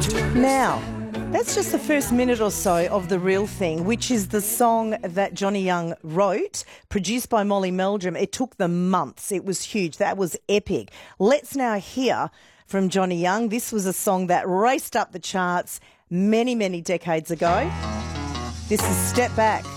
Now, that's just the first minute or so of The Real Thing, which is the song that Johnny Young wrote, produced by Molly Meldrum. It took them months. It was huge. That was epic. Let's now hear from Johnny Young. This was a song that raced up the charts many, many decades ago. This is Step Back.